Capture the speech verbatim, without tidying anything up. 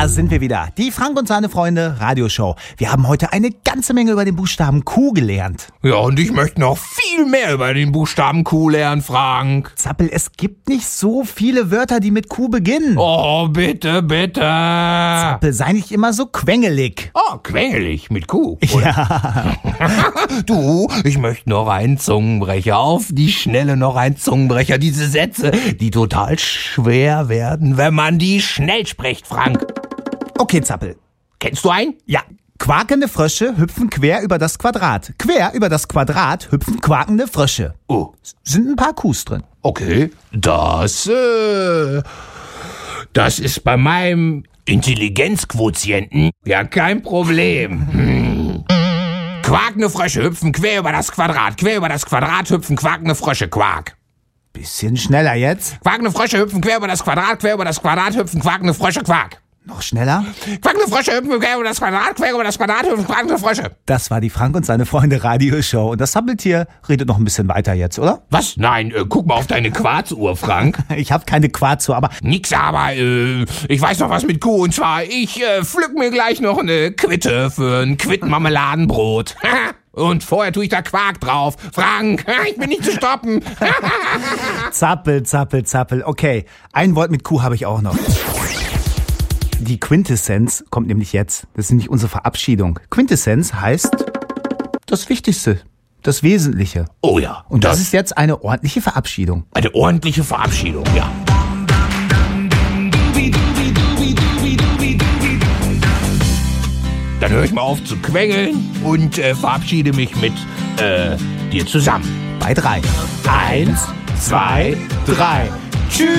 Da sind wir wieder. Die Frank und seine Freunde Radioshow. Wir haben heute eine ganze Menge über den Buchstaben Q gelernt. Ja, und ich möchte noch viel mehr über den Buchstaben Q lernen, Frank. Zappel, es gibt nicht so viele Wörter, die mit Q beginnen. Oh, bitte, bitte. Zappel, sei nicht immer so quengelig. Oh, quengelig mit Q. Oder? Ja. Du, ich möchte noch einen Zungenbrecher. Auf die Schnelle noch einen Zungenbrecher. Diese Sätze, die total schwer werden, wenn man die schnell spricht, Frank. Okay, Zappel. Kennst du einen? Ja. Quakende Frösche hüpfen quer über das Quadrat. Quer über das Quadrat hüpfen quakende Frösche. Oh. Sind ein paar Qs drin. Okay. Das, äh, das ist bei meinem Intelligenzquotienten ja kein Problem. Hm. Quakende Frösche hüpfen quer über das Quadrat. Quer über das Quadrat hüpfen quakende Frösche. Quak. Bisschen schneller jetzt. Quakende Frösche hüpfen quer über das Quadrat. Quer über das Quadrat hüpfen quakende Frösche. Quak. Noch schneller. Quakende Frösche hüpfen quer über das Quadrat. Quer über das Quadrat hüpfen quakende Frösche. Das war die Frank und seine Freunde Radioshow. Und das Zappeltier redet noch ein bisschen weiter jetzt, oder? Was? Nein, äh, guck mal auf deine Quarzuhr, Frank. Ich habe keine Quarzo, aber... Nix, aber äh, ich weiß noch was mit Q. Und zwar, ich äh, pflück mir gleich noch eine Quitte für ein Quittenmarmeladenbrot. Und vorher tue ich da Quark drauf. Frank, ich bin nicht zu stoppen. Zappel, zappel, zappel. Okay, ein Wort mit Q habe ich auch noch. Die Quintessenz kommt nämlich jetzt. Das ist nämlich unsere Verabschiedung. Quintessenz heißt das Wichtigste, das Wesentliche. Oh ja. Und das, das ist jetzt eine ordentliche Verabschiedung. Eine ordentliche Verabschiedung, ja. Dann höre ich mal auf zu quengeln und äh, verabschiede mich mit äh, dir zusammen. Bei drei. Eins, zwei, drei. Tschüss.